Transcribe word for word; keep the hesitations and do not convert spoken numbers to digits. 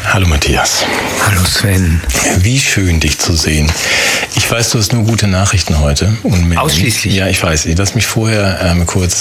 Hallo Matthias. Hallo Sven. Wie schön, dich zu sehen. Ich weiß, du hast nur gute Nachrichten heute. Und Ausschließlich? Ja, ich weiß. Lass mich vorher ähm, kurz